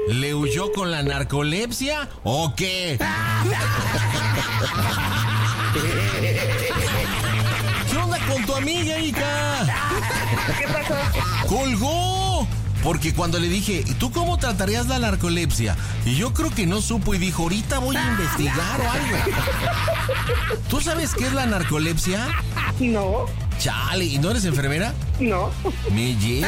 ¿Le huyó con la narcolepsia o qué? ¿Qué onda con tu amiga, Ica? ¿Qué pasó? ¡Colgó! Porque cuando le dije, ¿tú cómo tratarías la narcolepsia? Y yo creo que no supo y dijo, ahorita voy a investigar o algo. ¿Tú sabes qué es la narcolepsia? No. Chale, ¿y no eres enfermera? No. Me lleva.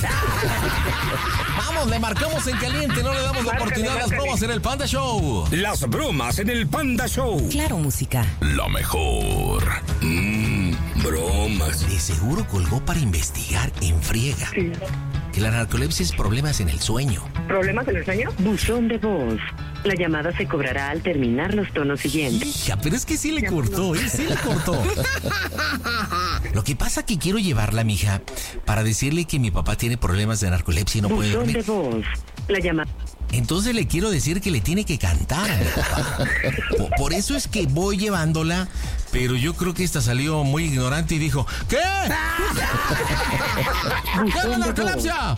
Vamos, le marcamos en caliente, no le damos la oportunidad a las bromas en el Panda Show. Las bromas en el Panda Show. Claro, música. La mejor. Bromas. De seguro colgó para investigar en friega. Sí. Que la narcolepsia es problemas en el sueño. ¿Problemas en el sueño? Buzón de voz. La llamada se cobrará al terminar los tonos siguientes. Hija, pero es que sí le cortó, sí le cortó. Lo que pasa que quiero llevarla, mija, para decirle que mi papá tiene problemas de narcolepsia y no puede Buzón de dormir. voz. La llamada... Entonces le quiero decir que le tiene que cantar a mi papá. Por eso es que voy llevándola, pero yo creo que esta salió muy ignorante y dijo, ¿qué? ¿Qué es la narcolepsia?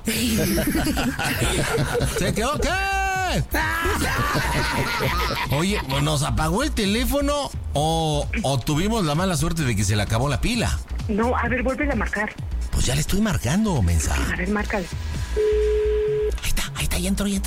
¿Se quedó qué? Oye, ¿nos apagó el teléfono o tuvimos la mala suerte de que se le acabó la pila? No, a ver, vuelve a marcar. Pues ya le estoy marcando, mensa. A ver, márcale. Ahí está, ya entró. Sí.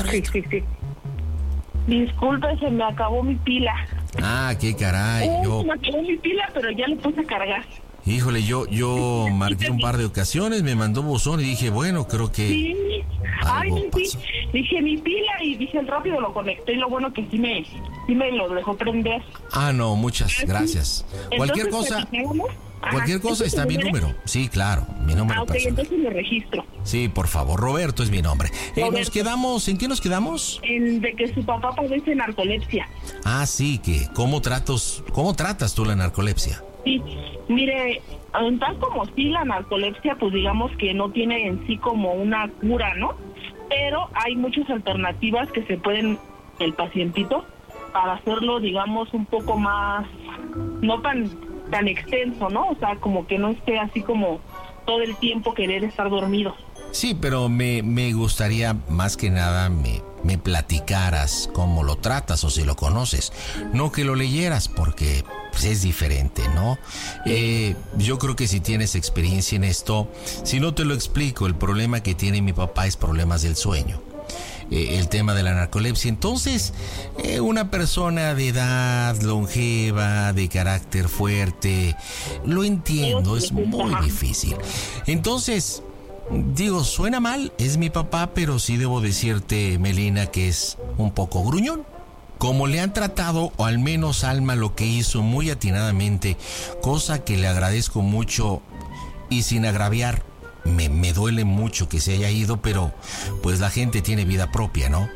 Disculpe, se me acabó mi pila. Ah, qué caray. Me acabó mi pila, pero ya le puse a cargar. Híjole, yo marqué un par de ocasiones, me mandó buzón y dije, bueno, creo que... Sí. Ay, algo sí. pasó. Dije mi pila y dije rápido lo conecté y lo bueno que sí me lo dejó prender. Ah, no, muchas gracias. Cualquier Entonces, Cualquier cosa está mi número. Sí, claro, mi número ok, personal. entonces lo registro. Sí, por favor, Roberto es mi nombre. Roberto. Nos quedamos, ¿en qué nos quedamos? De que su papá padece narcolepsia. Ah, sí, que ¿cómo tratas tú la narcolepsia? Sí, mire, tal como sí la narcolepsia, pues digamos que no tiene en sí como una cura, ¿no? Pero hay muchas alternativas que se pueden, el pacientito, para hacerlo, digamos, un poco más, no tan extenso, ¿no? O sea, como que no esté así como todo el tiempo querer estar dormido. Sí, pero me gustaría más que nada me platicaras cómo lo tratas o si lo conoces. No que lo leyeras porque pues, es diferente, ¿no? Yo creo que si tienes experiencia en esto, si no te lo explico, el problema que tiene mi papá es problemas del sueño. El tema de la narcolepsia. Entonces, una persona de edad longeva, de carácter fuerte, lo entiendo, es muy difícil. Entonces, digo, suena mal, es mi papá, pero sí debo decirte, Melina, que es un poco gruñón. Como le han tratado, o al menos Alma lo que hizo muy atinadamente, cosa que le agradezco mucho y sin agraviar, me duele mucho que se haya ido, pero pues la gente tiene vida propia, ¿no?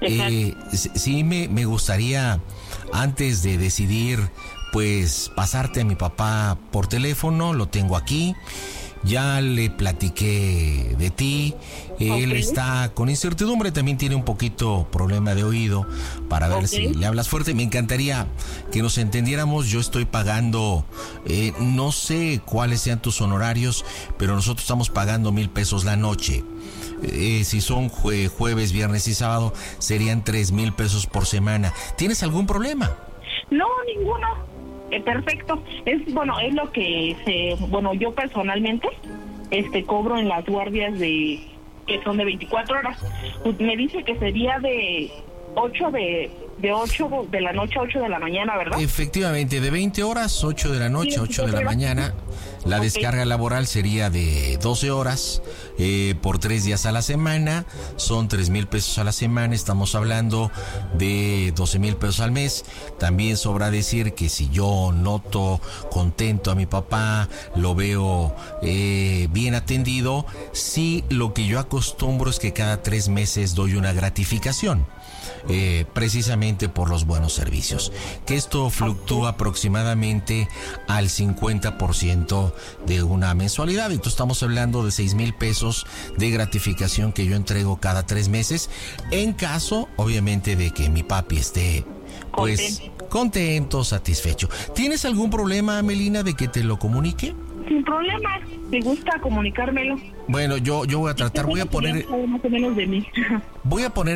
Sí, me gustaría, antes de decidir, pues pasarte a mi papá por teléfono, lo tengo aquí. Ya le platiqué de ti, él está con incertidumbre, también tiene un poquito problema de oído, para ver si le hablas fuerte. Me encantaría que nos entendiéramos, yo estoy pagando, no sé cuáles sean tus honorarios, pero nosotros estamos pagando 1,000 pesos la noche. Si son jueves, viernes y sábado, serían 3,000 pesos por semana. ¿Tienes algún problema? No, ninguno. Perfecto. Es lo que yo personalmente cobro en las guardias que son de 24 horas. Pues me dice que sería de 8 de la noche a 8 de la mañana, ¿verdad? Efectivamente, de 20 horas, 8 de la noche, 8 de la mañana. La descarga laboral sería de 12 horas por 3 días a la semana. Son 3,000 pesos a la semana. Estamos hablando de 12,000 pesos al mes. También sobra decir que si yo noto contento a mi papá, lo veo bien atendido, sí, lo que yo acostumbro es que cada 3 meses doy una gratificación. Precisamente por los buenos servicios, que esto fluctúa aproximadamente al 50% de una mensualidad. Entonces estamos hablando de 6,000 pesos de gratificación que yo entrego cada 3 meses, en caso obviamente de que mi papi esté pues contento, satisfecho. ¿Tienes algún problema, Melina, de que te lo comunique? Sin problema, me gusta comunicármelo. Bueno, yo voy a tratar, voy a poner más o menos de mí. Voy a poner